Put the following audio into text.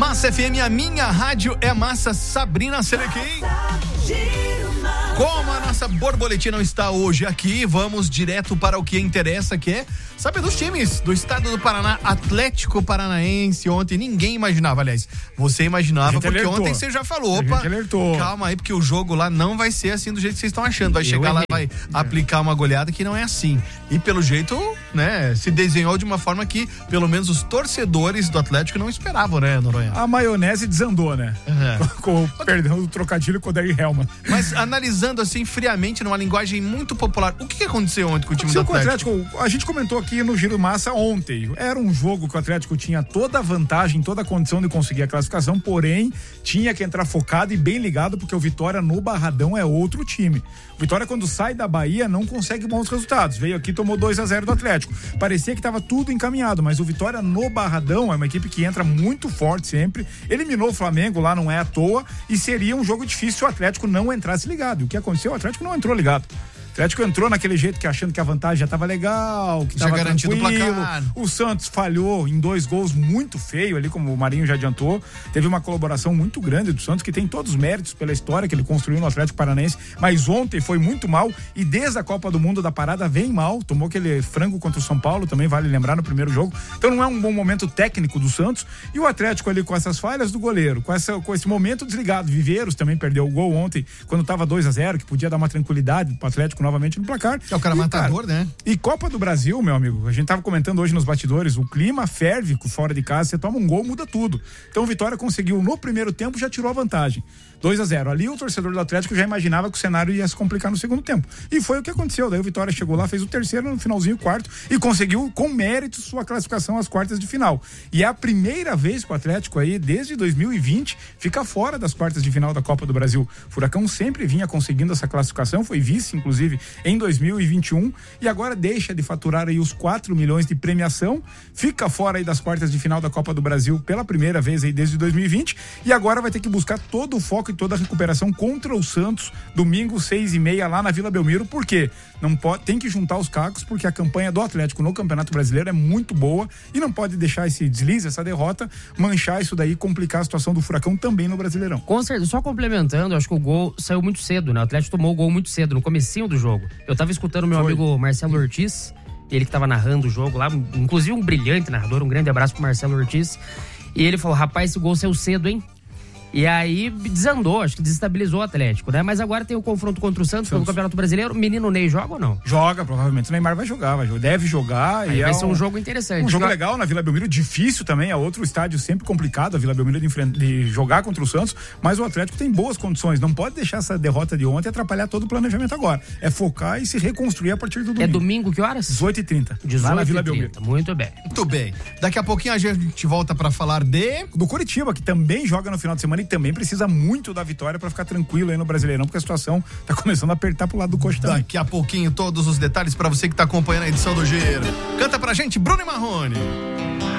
Massa FM, a minha rádio é massa. Sabrina Selequim. Como a nossa borboletinha não está hoje aqui, vamos direto para o que interessa, que é saber dos times do estado do Paraná. Atlético Paranaense ontem, ninguém imaginava, aliás, você imaginava, porque alertou. Ontem você já falou, opa, calma aí, porque o jogo lá não vai ser assim do jeito que vocês estão achando, vai chegar lá, vai aplicar uma goleada que não é assim, e pelo jeito, né, se desenhou de uma forma que, pelo menos os torcedores do Atlético não esperavam, né, Noronha? A maionese desandou, né? Com perdão do trocadilho com o Odair Helman. Mas analisando assim friamente, numa linguagem muito popular, o que aconteceu ontem com o time do Atlético? A gente comentou aqui no Giro Massa ontem, era um jogo que o Atlético tinha toda a vantagem, toda a condição de conseguir a classificação, porém tinha que entrar focado e bem ligado, porque o Vitória no Barradão é outro time. O Vitória, quando sai da Bahia, não consegue bons resultados, veio aqui, tomou 2-0 do Atlético, parecia que estava tudo encaminhado, mas o Vitória no Barradão é uma equipe que entra muito forte sempre, eliminou o Flamengo lá, não é à toa, e seria um jogo difícil se o Atlético não entrasse ligado. O que aconteceu? O Atlético não entrou ligado. O Atlético entrou naquele jeito que achando que a vantagem já estava legal, que estava garantido tranquilo. O placar. O Santos falhou em 2 gols muito feio ali, como o Marinho já adiantou. Teve uma colaboração muito grande do Santos, que tem todos os méritos pela história que ele construiu no Atlético Paranaense, mas ontem foi muito mal e desde a Copa do Mundo da parada vem mal. Tomou aquele frango contra o São Paulo, também vale lembrar, no primeiro jogo. Então não é um bom momento técnico do Santos. E o Atlético ali com essas falhas do goleiro, com esse momento desligado. Viveiros também perdeu o gol ontem, quando estava 2-0, que podia dar uma tranquilidade pro Atlético novamente no placar. É o cara matador, né? E Copa do Brasil, meu amigo, a gente tava comentando hoje nos bastidores, o clima ferve fora de casa, você toma um gol, muda tudo. Então o Vitória conseguiu no primeiro tempo, já tirou a vantagem. 2-0. Ali o torcedor do Atlético já imaginava que o cenário ia se complicar no segundo tempo. E foi o que aconteceu. Daí o Vitória chegou lá, fez o terceiro, no finalzinho o quarto, e conseguiu com mérito sua classificação às quartas de final. E é a primeira vez que o Atlético aí, desde 2020, fica fora das quartas de final da Copa do Brasil. O Furacão sempre vinha conseguindo essa classificação, foi vice, inclusive, em 2021, e agora deixa de faturar aí os 4 milhões de premiação, fica fora aí das quartas de final da Copa do Brasil pela primeira vez aí desde 2020, e agora vai ter que buscar todo o foco e toda a recuperação contra o Santos, domingo 6h30 lá na Vila Belmiro. Por quê? Não pode, tem que juntar os cacos, porque a campanha do Atlético no Campeonato Brasileiro é muito boa e não pode deixar esse deslize, essa derrota, manchar isso daí, complicar a situação do Furacão também no Brasileirão. Com certeza, só complementando, acho que o gol saiu muito cedo, né? O Atlético tomou o gol muito cedo, no comecinho do jogo. Eu tava escutando meu amigo Marcelo Ortiz, ele que tava narrando o jogo lá, inclusive um brilhante narrador, um grande abraço pro Marcelo Ortiz, e ele falou, rapaz, esse gol saiu cedo, hein? E aí desandou, acho que desestabilizou o Atlético, né? Mas agora tem o confronto contra o Santos pelo Campeonato Brasileiro. O menino Ney joga ou não? Joga, provavelmente. O Neymar vai jogar, deve jogar. Aí e vai ser um jogo interessante. Um jogo legal na Vila Belmiro, difícil também, é outro estádio sempre complicado, a Vila Belmiro de jogar contra o Santos, mas o Atlético tem boas condições, não pode deixar essa derrota de ontem atrapalhar todo o planejamento agora. É focar e se reconstruir a partir do domingo. É domingo, que horas? 18h30. 18h30, lá na Vila Belmiro. Muito bem. Muito bem. Daqui a pouquinho a gente volta pra falar do Curitiba, que também joga no final de semana e também precisa muito da vitória pra ficar tranquilo aí no Brasileirão, porque a situação tá começando a apertar pro lado do coxa também. Daqui a pouquinho todos os detalhes pra você que tá acompanhando a edição do Giro. Canta pra gente, Bruno e Marrone.